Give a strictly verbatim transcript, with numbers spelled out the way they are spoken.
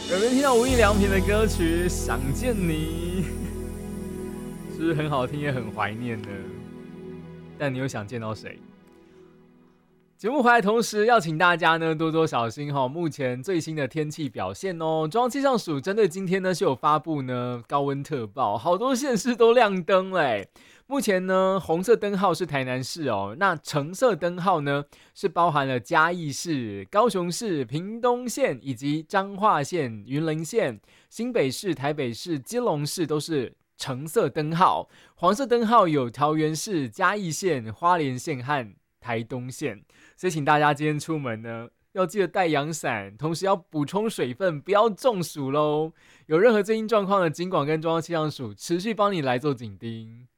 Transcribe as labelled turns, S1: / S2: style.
S1: 耳边听到无印良品的歌曲《想见你》，是不是很好听也很怀念呢？但你又想见到谁？节目回来同时要请大家呢多多小心哈、哦，目前最新的天气表现哦。中央气象署针对今天呢是有发布呢高温特报，好多县市都亮灯嘞。目前呢红色灯号是台南市哦，那橙色灯号呢是包含了嘉义市、高雄市、屏东县以及彰化县、云林县、新北市、台北市、基隆市都是橙色灯号，黄色灯号有桃园市、嘉义县、花莲县和台东县。所以请大家今天出门呢要记得带阳伞，同时要补充水分，不要中暑咯。有任何最新状况的警广跟中央气象署持续帮你来做警叮。